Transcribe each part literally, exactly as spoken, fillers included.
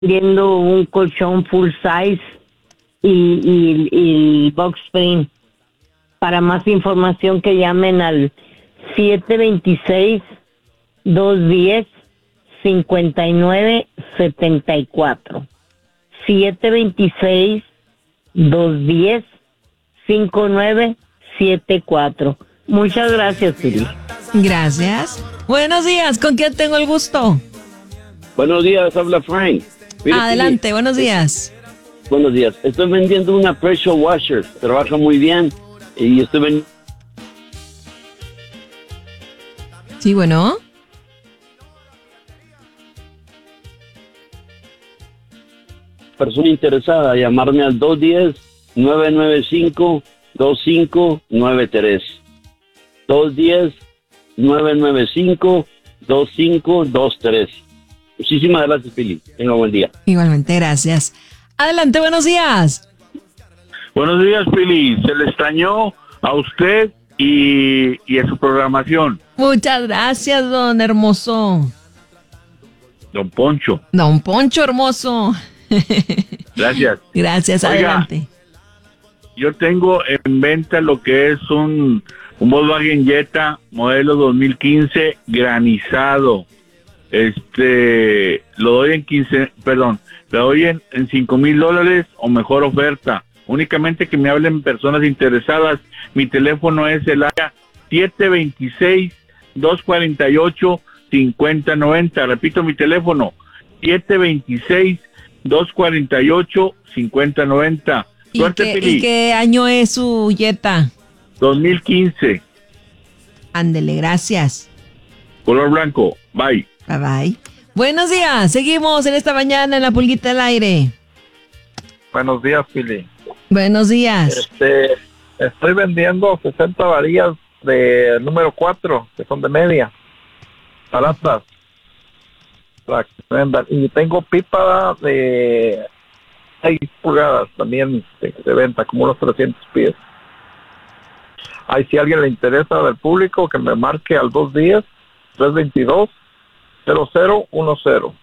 viendo un colchón full size y, y, y box spring. Para más información que llamen al siete dos seis, dos uno cero, cinco nueve siete cuatro. siete dos seis, dos uno cero, cinco nueve siete cuatro. Muchas gracias, Siri. Gracias. Buenos días, ¿con quién tengo el gusto? Buenos días, habla Frank. Mire, Adelante, Pili, buenos días. Buenos días. Estoy vendiendo una pressure washer. Trabaja muy bien. Y estoy vendiendo... Sí, bueno. Persona interesada, llamarme al dos uno cero, nueve nueve cinco, dos cinco nueve tres. dos uno cero, nueve nueve cinco, dos cinco dos tres. Muchísimas gracias, Pili. Tenga buen día. Igualmente, gracias. Adelante, buenos días. Buenos días, Pili. Se le extrañó a usted y, y a su programación. Muchas gracias, don hermoso. Don Poncho. Don Poncho hermoso. Gracias. Gracias, Oiga, adelante. Yo tengo en venta lo que es un, un Volkswagen Jetta modelo dos mil quince granizado. Este, lo doy en quince, perdón, lo doy en, en cinco mil dólares o mejor oferta. Únicamente que me hablen personas interesadas. Mi teléfono es el área siete dos seis, dos cuatro ocho, cinco cero nueve cero. Repito mi teléfono, siete dos seis, dos cuatro ocho, cinco cero nueve cero. ¿Y Suerte, qué, Pili. ¿Y qué año es su Jetta? dos mil quince. Ándele, gracias. Color blanco. Bye. Bye bye. Buenos días, seguimos en esta mañana en la pulguita del aire. Buenos días, Pili. Buenos días. Este, estoy vendiendo sesenta varillas de número cuatro, que son de media, baratas. Para que se vendan. Y tengo pipa de seis pulgadas también de, de venta, como unos trescientos pies. Ahí si a alguien le interesa del público, que me marque al dos diez, tres veintidós, cero cero uno cero.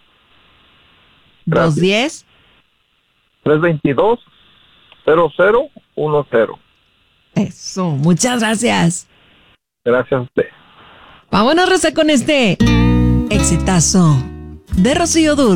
¿dos diez? tres veintidós, cero cero uno cero. Eso, muchas gracias. Gracias a usted. Vámonos, Rosa, con este exitazo de Rocío Dur.